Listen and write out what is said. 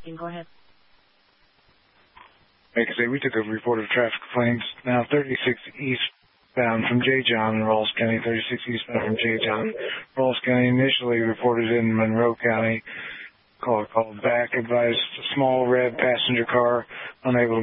Go ahead. Like I say, we took a report of traffic complaints. Now 36 eastbound from J. John in Rawls County, 36 eastbound from J. John, Rawls County, initially reported in Monroe County. Caller called back, advised a small red passenger car unable to